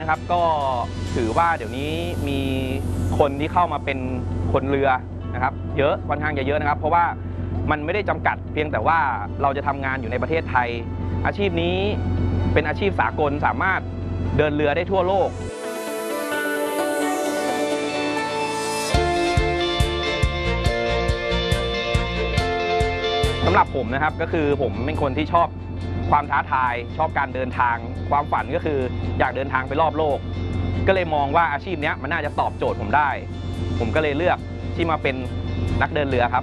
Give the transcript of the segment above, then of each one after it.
นะครับก็ถือว่าเดี๋ยวนี้มีคนที่เข้ามาเป็นคนเรือนะครับเยอะค่อนข้างจะเยอะนะครับเพราะว่ามันไม่ได้จำกัดเพียงแต่ว่าเราจะทำงานอยู่ในประเทศไทยอาชีพนี้เป็นอาชีพสากลสามารถเดินเรือได้ทั่วโลกสำหรับผมนะครับก็คือผมเป็นคนที่ชอบความท้าทายชอบการเดินทางความฝันก็คืออยากเดินทางไปรอบโลกก็เลยมองว่าอาชีพนี้มันน่าจะตอบโจทย์ผมได้ผมก็เลยเลือกที่มาเป็นนักเดินเรือครับ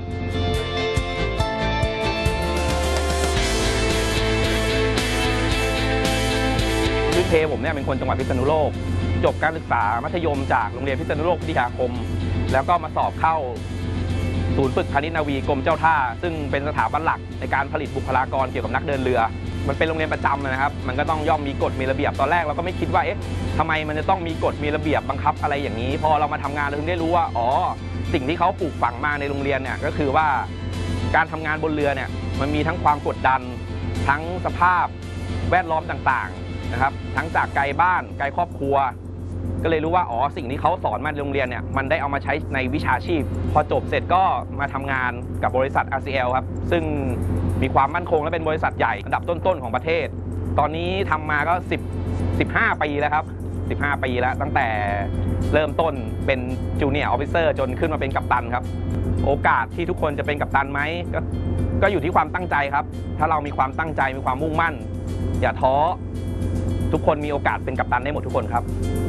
พื้นเพผมเนี่ยเป็นคนจังหวัดพิษณุโลกจบการศึกษามัธยมจากโรงเรียนพิษณุโลกวิทยาคมแล้วก็มาสอบเข้าศูนย์ฝึกพาณิชย์นาวีกรมเจ้าท่าซึ่งเป็นสถาบันหลักในการผลิตบุคลากรเกี่ยวกับนักเดินเรือมันเป็นโรงเรียนประจำนะครับมันก็ต้องย่อมมีกฎมีระเบียบตอนแรกเราก็ไม่คิดว่าเอ๊ะทำไมมันจะต้องมีกฎมีระเบียบบังคับอะไรอย่างนี้พอเรามาทำงานเราถึงได้รู้ว่าอ๋อสิ่งที่เขาปลูกฝังมาในโรงเรียนเนี่ยก็คือว่าการทำงานบนเรือเนี่ยมันมีทั้งความกดดันทั้งสภาพแวดล้อมต่างๆนะครับทั้งจากไกลบ้านไกลครอบครัวก็เลยรู้ว่าอ๋อสิ่งที่เขาสอนมาในโรงเรียนเนี่ยมันได้เอามาใช้ในวิชาชีพพอจบเสร็จก็มาทำงานกับบริษัท RCL ครับซึ่งมีความมั่นคงและเป็นบริษัทใหญ่อันดับต้นๆของประเทศตอนนี้ทำมาก็15 ปีแล้วครับ15 ปีแล้วตั้งแต่เริ่มต้นเป็นจูเนียร์ออฟฟิเซอร์จนขึ้นมาเป็นกัปตันครับโอกาสที่ทุกคนจะเป็นกัปตันไหมก็อยู่ที่ความตั้งใจครับถ้าเรามีความตั้งใจมีความมุ่งมั่นอย่าท้อทุกคนมีโอกาสเป็นกัปตันได้หมดทุกคนครับ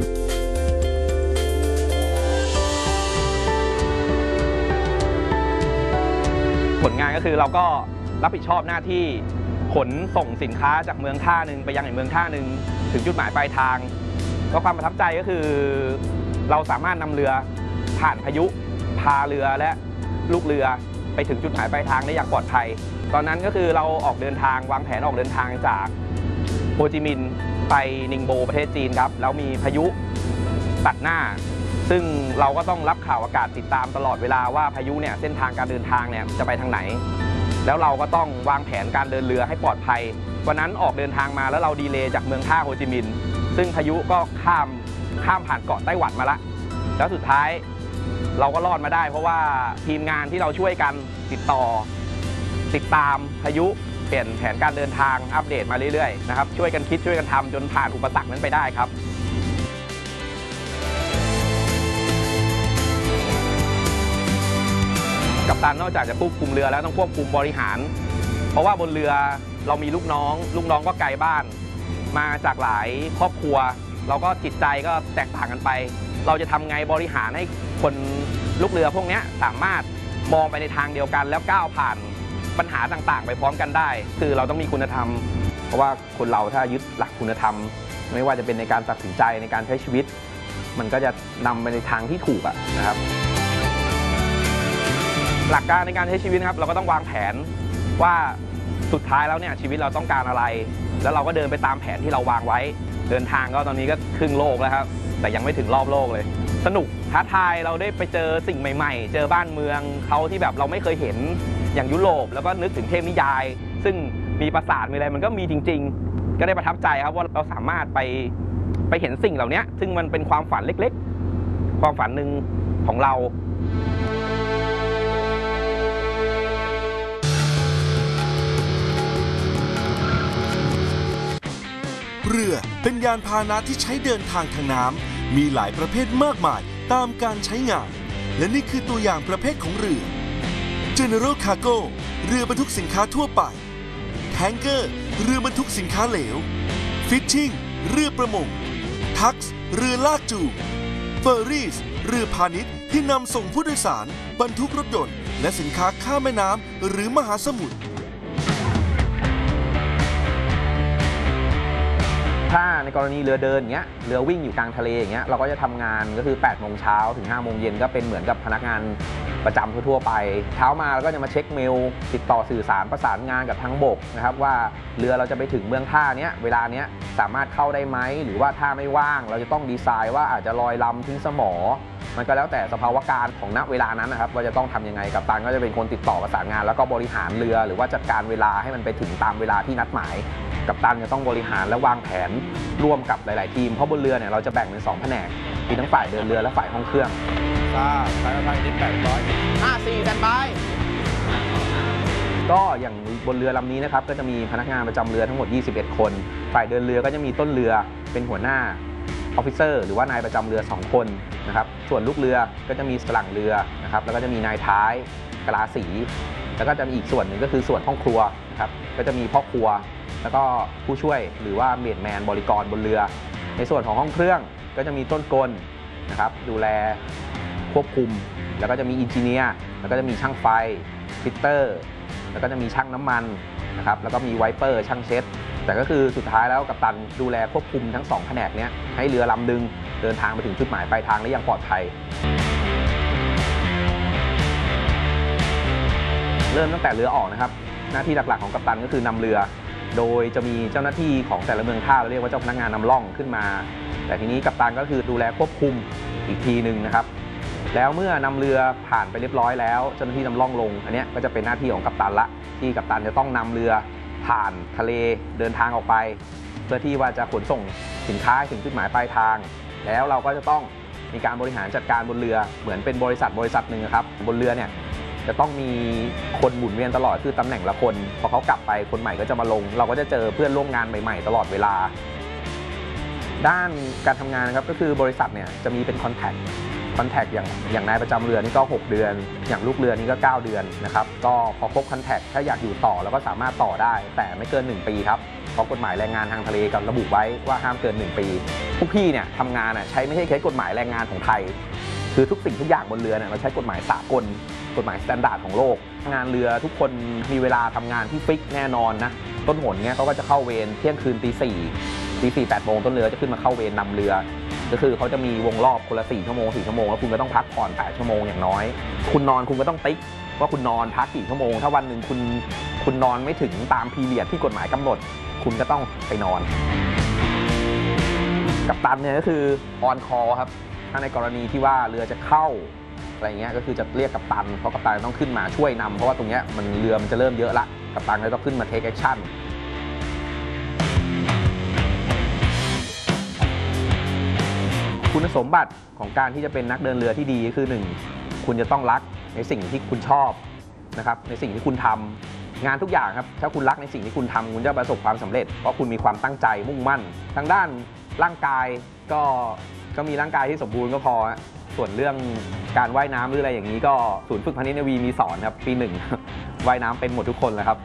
ผลงานก็คือเราก็รับผิดชอบหน้าที่ขนส่งสินค้าจากเมืองท่าหนึ่งไปยังอีกเมืองท่าหนึ่งถึงจุดหมายปลายทางก็ความประทับใจก็คือเราสามารถนำเรือผ่านพายุพาเรือและลูกเรือไปถึงจุดหมายปลายทางได้อย่างปลอดภัยตอนนั้นก็คือเราออกเดินทางวางแผนออกเดินทางจากโฮจิมินห์ไปนิงโบประเทศจีนครับแล้วมีพายุตัดหน้าซึ่งเราก็ต้องรับข่าวอากาศติดตามตลอดเวลาว่าพายุเนี่ยเส้นทางการเดินทางเนี่ยจะไปทางไหนแล้วเราก็ต้องวางแผนการเดินเรือให้ปลอดภัยวันนั้นออกเดินทางมาแล้วเราดีเลย์จากเมืองท่าโฮจิมินห์ซึ่งพายุก็ข้ามผ่านเกาะไต้หวันมาละแล้วสุดท้ายเราก็รอดมาได้เพราะว่าทีมงานที่เราช่วยกันติดตามพายุเปลี่ยนแผนการเดินทางอัปเดตมาเรื่อยๆนะครับช่วยกันคิดช่วยกันทำจนผ่านอุปสรรคนั้นไปได้ครับกัปตันนอกจากจะควบคุมเรือแล้วต้องควบคุมบริหารเพราะว่าบนเรือเรามีลูกน้องก็ไกลบ้านมาจากหลายครอบครัวเราก็จิตใจก็แตกต่างกันไปเราจะทำไงบริหารให้คนลูกเรือพวกนี้สามารถมองไปในทางเดียวกันแล้วก้าวผ่านปัญหาต่างๆไปพร้อมกันได้คือเราต้องมีคุณธรรมเพราะว่าคนเราถ้ายึดหลักคุณธรรมไม่ว่าจะเป็นในการตัดสินใจในการใช้ชีวิตมันก็จะนำไปในทางที่ถูกนะครับหลักการในการใช้ชีวิตครับเราก็ต้องวางแผนว่าสุดท้ายแล้วเนี่ยชีวิตเราต้องการอะไรแล้วเราก็เดินไปตามแผนที่เราวางไว้เดินทางก็ตอนนี้ก็ครึ่งโลกแล้วครับแต่ยังไม่ถึงรอบโลกเลยสนุกท้าทายเราได้ไปเจอสิ่งใหม่ๆเจอบ้านเมืองเขาที่แบบเราไม่เคยเห็นอย่างยุโรปแล้วก็นึกถึงเทพนิยายซึ่งมีปราสาทมีอะไรมันก็มีจริงๆก็ได้ประทับใจครับว่าเราสามารถไปเห็นสิ่งเหล่านี้ซึ่งมันเป็นความฝันเล็กๆความฝันหนึ่งของเราเรือเป็นยานพาหนะที่ใช้เดินทางทางน้ำมีหลายประเภทมากมายตามการใช้งานและนี่คือตัวอย่างประเภทของเรือ General Cargo เรือบรรทุกสินค้าทั่วไป Tanker เรือบรรทุกสินค้าเหลว Fishing เรือประมง Tux เรือลากจูง Ferries เรือพาณิชย์ที่นำส่งผู้โดยสารบรรทุกรถยนต์และสินค้าข้ามแม่น้ำหรือมหาสมุทรถ้าในกรณีเรือเดินอย่างเงี้ยเรือวิ่งอยู่กลางทะเลอย่างเงี้ยเราก็จะทำงานก็คือ8 โมงเช้าถึง5 โมงเย็นก็เป็นเหมือนกับพนักงานประจำทั่วไปเช้ามาเราก็จะมาเช็คเมลติดต่อสื่อสารประสานงานกับทางบกนะครับว่าเรือเราจะไปถึงเมืองท่าเนี้ยเวลาเนี้ยสามารถเข้าได้ไหมหรือว่าถ้าไม่ว่างเราจะต้องดีไซน์ว่าอาจจะลอยลำทิ้งสมอมันก็แล้วแต่สภาวะการของณเวลานั้นนะครับว่าจะต้องทำยังไงกัปตันก็จะเป็นคนติดต่อประสานงานแล้วก็บริหารเรือหรือว่าจัดการเวลาให้มันไปถึงตามเวลาที่นัดหมายกัปตันจะต้องบริหารและวางแผนร่วมกับหลายๆทีมเพราะบนเรือเนี่ยเราจะแบ่งเป็น2แผนกมีทั้งฝ่ายเดินเรือและฝ่ายห้องเครื่องสายพันธุ์ที่800 54กันไปก็อย่างบนเรือลำนี้นะครับก็จะมีพนักงานประจำเรือทั้งหมด21คนฝ่ายเดินเรือก็จะมีต้นเรือเป็นหัวหน้าออฟฟิเซอร์หรือว่านายประจำเรือ2คนนะครับส่วนลูกเรือก็จะมีสลังเรือนะครับแล้วก็จะมีนายท้ายกะลาสีแล้วก็จะมีอีกส่วนหนึ่งก็คือส่วนห้องครัวนะครับก็จะมีพ่อครัวแล้วก็ผู้ช่วยหรือว่าเมดแมนบริกรบนเรือในส่วนของห้องเครื่องก็จะมีต้นกลนะครับดูแลควบคุมแล้วก็จะมีอินจิเนียร์แล้วก็จะมีช่างไฟฟิตเตอร์แล้วก็จะมีช่างน้ำมันนะครับแล้วก็มีไวเปอร์ช่างเช็ดแต่ก็คือสุดท้ายแล้วกัปตันดูแลควบคุมทั้ง2แผนกนี้ให้เรือลำดึงเดินทางไปถึงจุดหมายปลายทางได้อย่างปลอดภัยเริ่มตั้งแต่เรือออกนะครับหน้าที่หลักๆของกัปตันก็คือนำเรือโดยจะมีเจ้าหน้าที่ของแต่ละเมืองท่าเราเรียกว่าเจ้าพนักงานนำล่องขึ้นมาแต่ทีนี้กัปตันก็คือดูแลควบคุมอีกทีหนึ่งนะครับแล้วเมื่อนำเรือผ่านไปเรียบร้อยแล้วเจ้าหน้าที่นำล่องลงอันนี้ก็จะเป็นหน้าที่ของกัปตันละที่กัปตันจะต้องนำเรือผ่านทะเลเดินทางออกไปเพื่อที่ว่าจะขนส่งสินค้าถึงจุดหมายปลายทางแล้วเราก็จะต้องมีการบริหารจัดการบนเรือเหมือนเป็นบริษัทหนึ่งครับบนเรือเนี่ยจะต้องมีคนหมุนเวียนตลอดคือตำแหน่งละคนพอเขากลับไปคนใหม่ก็จะมาลงเราก็จะเจอเพื่อนร่วมงานใหม่ๆตลอดเวลาด้านการทำงานครับก็คือบริษัทเนี่ยจะมีเป็นคอนแทคอย่างนายประจำเรือนี่ก็6เดือนอย่างลูกเรือนี่ก็9เดือนนะครับก็พอครบคอนแทคถ้าอยากอยู่ต่อแล้วก็สามารถต่อได้แต่ไม่เกิน1ปีครับเพราะกฎหมายแรงงานทางทะเลกับระบุไว้ว่าห้ามเกิน1ปีพวกพี่เนี่ยทำงานใช้ไม่ใช่แค่กฎหมายแรงงานของไทยคือทุกสิ่งทุกอย่างบนเรือเนี่ยเราใช้กฎหมายสากลกฎหมายมาตรฐานของโลกงานเรือทุกคนมีเวลาทำงานที่ฟิกแน่นอนนะต้นหนเนี่ยเขาก็จะเข้าเวรเที่ยงคืนตี 4 8 โมงต้นเรือจะขึ้นมาเข้าเวรนำเรือก็คือเขาจะมีวงรอบคนละ4 ชั่วโมงแล้วคุณก็ต้องพักผ่อน8 ชั่วโมงอย่างน้อยคุณนอนคุณก็ต้องติ๊กว่าคุณนอนพักกี่ชั่วโมงถ้าวันหนึ่งคุณนอนไม่ถึงตามพีเรียดที่กฎหมายกำหนดคุณก็ต้องไปนอนกัปตันเนี่ยก็คือออนคอร์ครับถ้าในกรณีที่ว่าเรือจะเข้าอะไรเงี้ยก็คือจะเรียกกัปตันเพราะกัปตันต้องขึ้นมาช่วยนำเพราะว่าตรงเนี้ยเรือมันจะเริ่มเยอะละกัปตันก็ต้องขึ้นมาเทคแอคชั่นคุณสมบัติของการที่จะเป็นนักเดินเรือที่ดีคือ 1. คุณจะต้องรักในสิ่งที่คุณชอบนะครับในสิ่งที่คุณทำงานทุกอย่างครับถ้าคุณรักในสิ่งที่คุณทำคุณจะประสบความสำเร็จเพราะคุณมีความตั้งใจมุ่งมั่นทางด้านร่างกายก็มีร่างกายที่สมบูรณ์ก็พอส่วนเรื่องการว่ายน้ำหรืออะไรอย่างนี้ก็ศูนย์ฝึกพาณิชย์นาวีมีสอนครับปี 1 ว่ายน้ำเป็นหมดทุกคนเลยครับ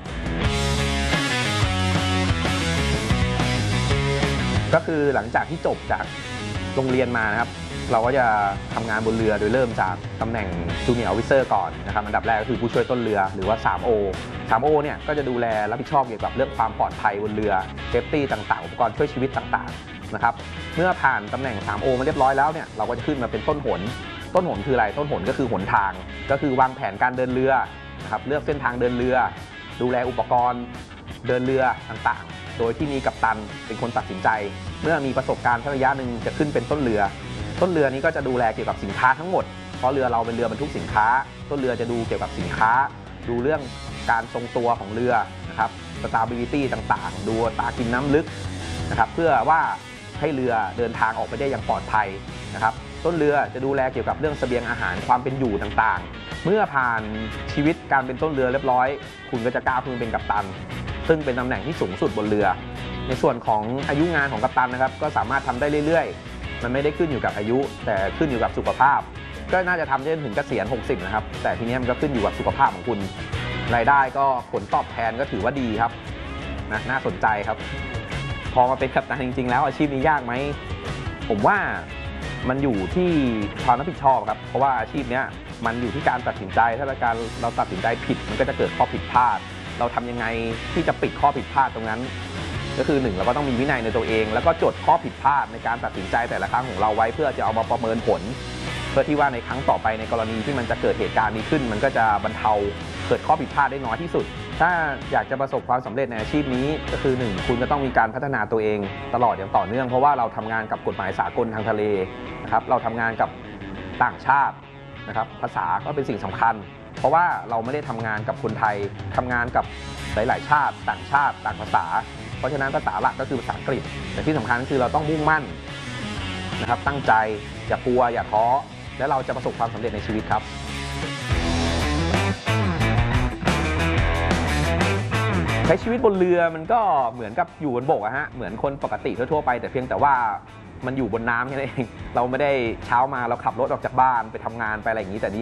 ก็คือหลังจากที่จบจากโรงเรียนมานะครับเราก็จะทำงานบนเรือโดยเริ่มจากตำแหน่งจูเนียร์ออฟฟิเซอร์ก่อนนะครับอันดับแรกก็คือผู้ช่วยต้นเรือหรือว่า 3O 3O เนี่ยก็จะดูแลรับผิดชอบเกี่ยวกับเรื่องความปลอดภัยบนเรือเซฟตี้ต่างๆอุปกรณ์ช่วยชีวิตต่างๆนะครับเมื่อผ่านตำแหน่ง 3O มาเรียบร้อยแล้วเนี่ยเราก็จะขึ้นมาเป็นต้นหนคืออะไรต้นหนก็คือหนทางก็คือวางแผนการเดินเรือนะครับเลือกเส้นทางเดินเรือดูแลอุปกรณ์เดินเรือต่างๆโดยที่มีกัปตันเป็นคนตัดสินใจเมื่อมีประสบการณ์ระยะหนึ่งจะขึ้นเป็นต้นเรือนี้ก็จะดูแลเกี่ยวกับสินค้าทั้งหมดเพราะเรือเราเป็นเรือบรรทุกสินค้าต้นเรือจะดูเกี่ยวกับสินค้าดูเรื่องการทรงตัวของเรือนะครับ stability ต่างๆดูอัตรากินน้ำลึกนะครับเพื่อว่าให้เรือเดินทางออกไปได้อย่างปลอดภัยนะครับต้นเรือจะดูแลเกี่ยวกับเรื่องเสบียงอาหารความเป็นอยู่ต่างๆเมื่อผ่านชีวิตการเป็นต้นเรือเรียบร้อยคุณก็จะก้าวขึ้นเป็นกัปตันซึ่งเป็นตำแหน่งที่สูงสุดบนเรือในส่วนของอายุงานของกัปตันนะครับก็สามารถทำได้เรื่อยๆมันไม่ได้ขึ้นอยู่กับอายุแต่ขึ้นอยู่กับสุขภาพก็น่าจะทำได้ถึงเกษียณ60นะครับแต่ทีนี้มันก็ขึ้นอยู่กับสุขภาพของคุณรายได้ก็ผลตอบแทนก็ถือว่าดีครับน่าสนใจครับพอมาเป็นกัปตันจริงๆแล้วอาชีพนี้ยากไหมผมว่ามันอยู่ที่ความรับผิดชอบครับเพราะว่าอาชีพนี้มันอยู่ที่การตัดสินใจถ้าเราตัดสินใจผิดมันก็จะเกิดข้อผิดพลาดเราทำยังไงที่จะปิดข้อผิดพลาดตรงนั้นก็คือ1เราก็ต้องมีวินัยในตัวเองแล้วก็จดข้อผิดพลาดในการตัดสินใจแต่ละครั้งของเราไว้เพื่อจะเอามาประเมินผลเพื่อที่ว่าในครั้งต่อไปในกรณีที่มันจะเกิดเหตุการณ์นี้ขึ้นมันก็จะบรรเทาเกิดข้อผิดพลาดได้น้อยที่สุดถ้าอยากจะประสบความสำเร็จในอาชีพนี้ก็คือ1คุณจะต้องมีการพัฒนาตัวเองตลอดอย่างต่อเนื่องเพราะว่าเราทำงานกับกฎหมายสากลทางทะเลนะครับเราทำงานกับต่างชาตินะครับภาษาก็เป็นสิ่งสำคัญเพราะว่าเราไม่ได้ทำงานกับคนไทยทำงานกับหลายๆชาติต่างภาษาเพราะฉะนั้นภาษาหลักก็คือภาษาอังกฤษแต่ที่สำคัญก็คือเราต้องมุ่งมั่นนะครับตั้งใจอย่ากลัวอย่าท้อและเราจะประสบความสำเร็จในชีวิตครับใช้ชีวิตบนเรือมันก็เหมือนกับอยู่บนบกอะฮะเหมือนคนปกติทั่วๆไปแต่เพียงแต่ว่ามันอยู่บนน้ำแค่นั้นเองเราไม่ได้เช้ามาเราขับรถออกจากบ้านไปทำงานไปอะไรอย่างนี้แต่นี้